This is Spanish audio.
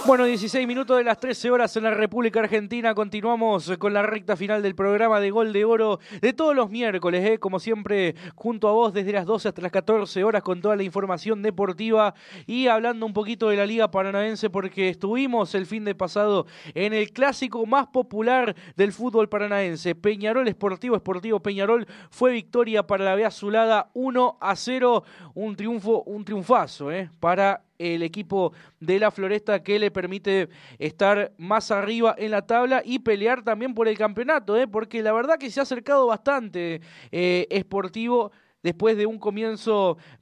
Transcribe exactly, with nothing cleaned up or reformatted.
Bueno, dieciséis minutos de las trece horas en la República Argentina. Continuamos con la recta final del programa de Gol de Oro de todos los miércoles, ¿eh? Como siempre, junto a vos desde las doce hasta las catorce horas con toda la información deportiva y hablando un poquito de la Liga Paranaense porque estuvimos el fin de pasado en el clásico más popular del fútbol paranaense. Peñarol Sportivo, Sportivo Peñarol, fue victoria para la B Azulada uno a cero, un triunfo, un triunfazo, ¿eh? Para el equipo de la Floresta que le permite estar más arriba en la tabla y pelear también por el campeonato, ¿eh? Porque la verdad que se ha acercado bastante eh, Sportivo después de un comienzo